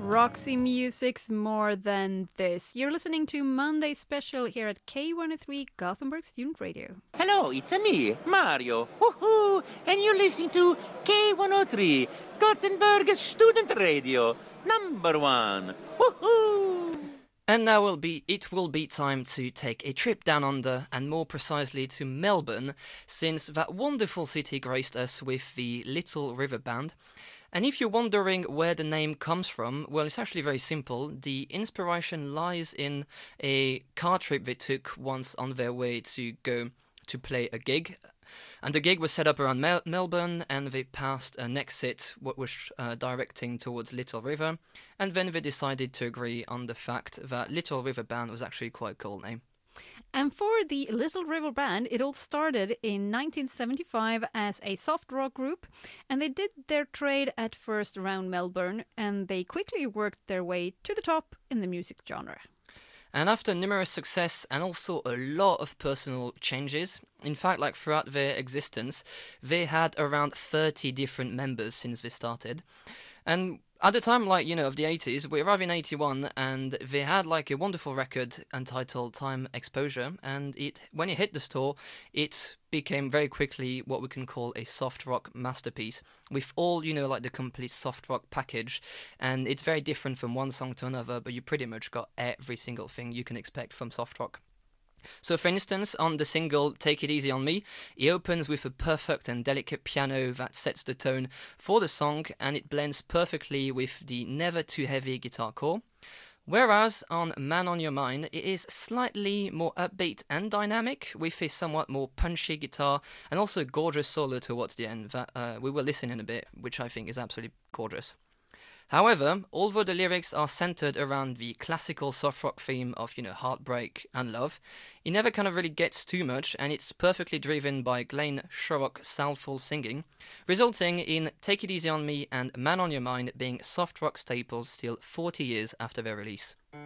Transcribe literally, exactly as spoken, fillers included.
Roxy Music's More Than This. You're listening to Monday Special here at K one oh three Gothenburg Student Radio. Hello, it's a me, Mario. Woohoo! And you're listening to K one oh three Gothenburg Student Radio, number one. Woohoo! And now will be it will be time to take a trip down under, and more precisely to Melbourne, since that wonderful city graced us with the Little River Band. And if you're wondering where the name comes from, well, it's actually very simple. The inspiration lies in a car trip they took once on their way to go to play a gig. And the gig was set up around Mel- Melbourne, and they passed an exit what was uh, directing towards Little River, and then they decided to agree on the fact that Little River Band was actually quite a cool name. And for the Little River Band, it all started in nineteen seventy-five as a soft rock group, and they did their trade at first around Melbourne, and they quickly worked their way to the top in the music genre. And after numerous success and also a lot of personal changes, in fact, like throughout their existence, they had around thirty different members since they started. And at the time, like, you know, of the eighties, we arrived in eighty-one, and they had, like, a wonderful record entitled Time Exposure, and it when it hit the store, it became very quickly what we can call a soft rock masterpiece, with all, you know, like, the complete soft rock package, and it's very different from one song to another, but you pretty much got every single thing you can expect from soft rock. So, for instance, on the single Take It Easy on Me, it opens with a perfect and delicate piano that sets the tone for the song, and it blends perfectly with the never too heavy guitar core. Whereas on Man on Your Mind, it is slightly more upbeat and dynamic, with a somewhat more punchy guitar and also a gorgeous solo towards the end that uh, we will listen in a bit, which I think is absolutely gorgeous. However, although the lyrics are centered around the classical soft rock theme of, you know, heartbreak and love, it never kind of really gets too much, and it's perfectly driven by Glenn Shorrock's soulful singing, resulting in Take It Easy on Me and Man on Your Mind being soft rock staples still forty years after their release.